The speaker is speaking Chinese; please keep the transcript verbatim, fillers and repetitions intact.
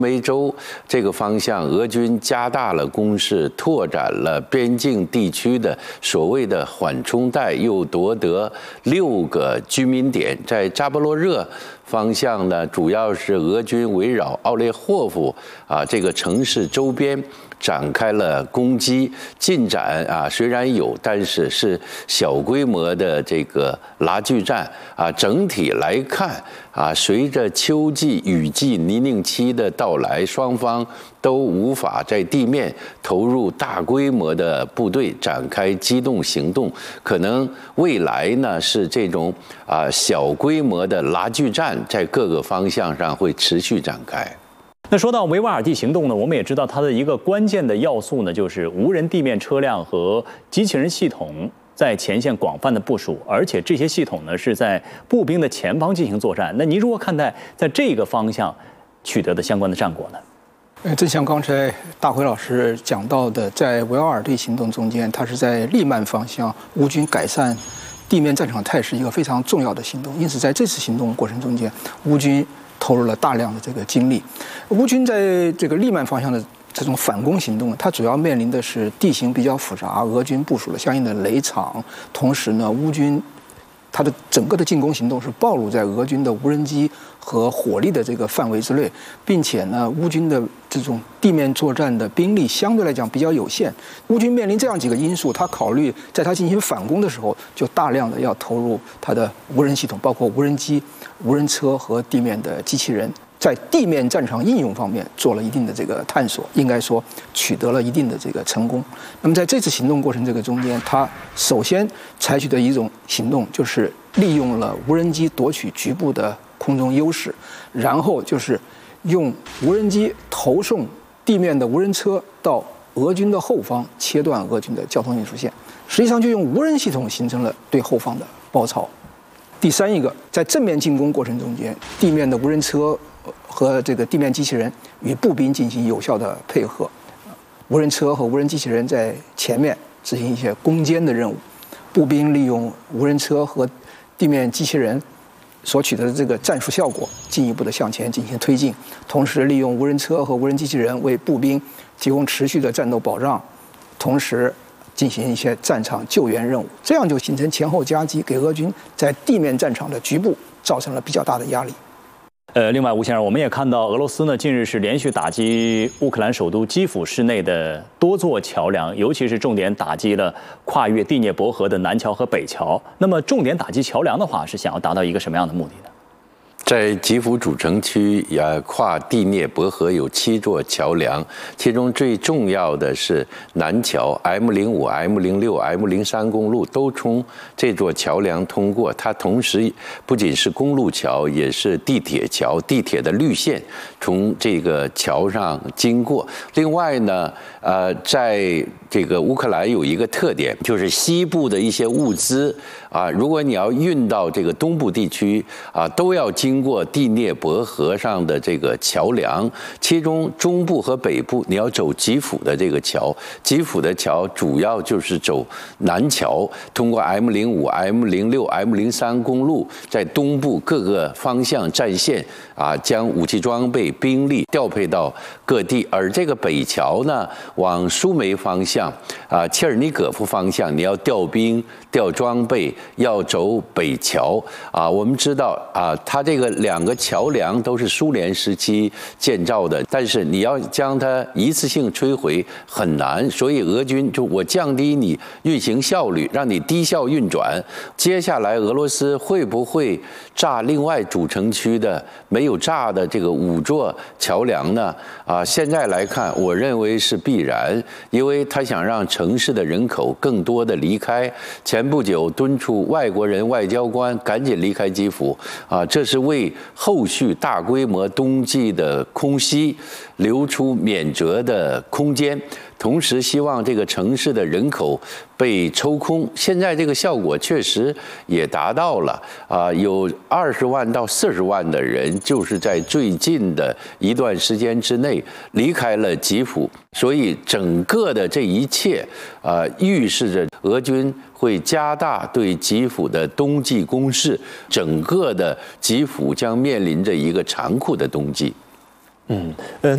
梅州这个方向，俄军加大了攻势，拓展了边境地区的所谓的缓冲带，又夺得六个居民点。在扎波罗热方向呢，主要是俄军围绕奥列霍夫啊这个城市周边展开了攻击，进展啊虽然有，但是是小规模的这个拉锯战啊。整体来看啊，随着秋季雨季泥泞期的到来，双方都无法在地面投入大规模的部队展开机动行动，可能未来呢是这种啊小规模的拉锯战在各个方向上会持续展开。 那说到维瓦尔第行动呢，我们也知道它的一个关键的要素呢，就是无人地面车辆和机器人系统在前线广泛的部署，而且这些系统呢是在步兵的前方进行作战。那您如何看待在这个方向取得的相关的战果呢？ 呃，正像刚才大辉老师讲到的，在维瓦尔第行动中间，它是在利曼方向乌军改善地面战场态势一个非常重要的行动。因此，在这次行动过程中间，乌军投入了大量的这个精力。乌军在这个利曼方向的这种反攻行动，它主要面临的是地形比较复杂，俄军部署了相应的雷场，同时呢，乌军它的整个的进攻行动是暴露在俄军的无人机和火力的这个范围之内，并且呢，乌军的这种地面作战的兵力相对来讲比较有限。乌军面临这样几个因素，他考虑在他进行反攻的时候，就大量的要投入他的无人系统，包括无人机、无人车和地面的机器人，在地面战场应用方面做了一定的这个探索，应该说取得了一定的这个成功。那么在这次行动过程这个中间，他首先采取的一种行动就是利用了无人机夺取局部的空中优势，然后就是用无人机投送地面的无人车到俄军的后方，切断俄军的交通运输线。实际上就用无人系统形成了对后方的包抄。第三一个，在正面进攻过程中间，地面的无人车和这个地面机器人与步兵进行有效的配合，无人车和无人机器人在前面执行一些攻坚的任务，步兵利用无人车和地面机器人所取得的这个战术效果，进一步的向前进行推进，同时利用无人车和无人机器人为步兵提供持续的战斗保障，同时进行一些战场救援任务，这样就形成前后夹击，给俄军在地面战场的局部造成了比较大的压力。 呃，另外，吴先生，我们也看到俄罗斯呢近日是连续打击乌克兰首都基辅市内的多座桥梁，尤其是重点打击了跨越第聂伯河的南桥和北桥。那么，重点打击桥梁的话，是想要达到一个什么样的目的呢？ 在基辅主城区，呀，跨第聂伯河有七座桥梁，其中最重要的是南桥 M 零五、M 零六、M 零三公路都从这座桥梁通过。它同时不仅是公路桥，也是地铁桥，地铁的绿线从这个桥上经过。另外呢，呃，在这个乌克兰有一个特点，就是西部的一些物资啊，如果你要运到这个东部地区啊，都要经过第聂伯河上的这个桥梁。其中中部和北部你要走基辅的这个桥，基辅的桥主要就是走南桥，通过 M 零五、M 零六、M 零三公路，在东部各个方向战线啊，将武器装备、兵力调配到各地。而这个北桥呢，往苏梅方向。啊，切尔尼戈夫方向，你要调兵、调装备，要走北桥啊。我们知道啊，它这个两个桥梁都是苏联时期建造的，但是你要将它一次性摧毁很难，所以俄军就我降低你运行效率，让你低效运转。接下来俄罗斯会不会炸另外主城区的没有炸的这个五座桥梁呢？啊，现在来看，我认为是必然，因为他想让城市的人口更多的离开。前不久敦促外国人外交官赶紧离开基辅啊，这是为后续大规模冬季的空袭留出免责的空间。同时希望这个城市的人口被抽空，现在这个效果确实也达到了啊，有二十万到四十万的人就是在最近的一段时间之内离开了基辅，所以整个的这一切啊，预示着俄军会加大对基辅的冬季攻势，整个的基辅将面临着一个残酷的冬季。 嗯，呃。